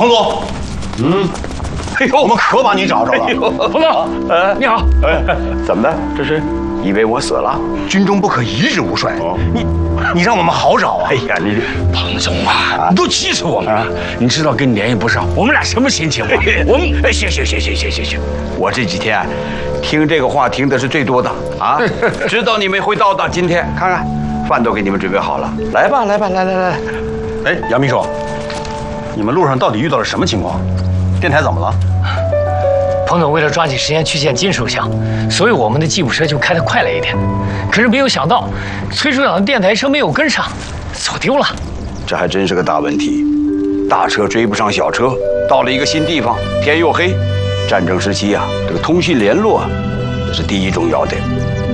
彭总，哎呦，我们可把你找着了。 彭总，你好。 怎么的？这是以为我死了？ 军中不可一日无帅。你让我们好找啊！ 哎呀，你彭总啊，你都气死我们了！你知道跟你联系不上，我们俩什么心情吗？我们行， 我这几天听这个话听的是最多的啊！知道你们会到的，今天看看饭都给你们准备好了，来吧。 哎，杨秘书，你们路上到底遇到了什么情况？电台怎么了？ 彭总为了抓紧时间去见金首相，所以我们的吉普车就开得快了一点。可是没有想到，崔处长的电台车没有跟上，走丢了。 这还真是个大问题，大车追不上小车，到了一个新地方，天又黑，战争时期啊，这个通讯联络这是第一重要的。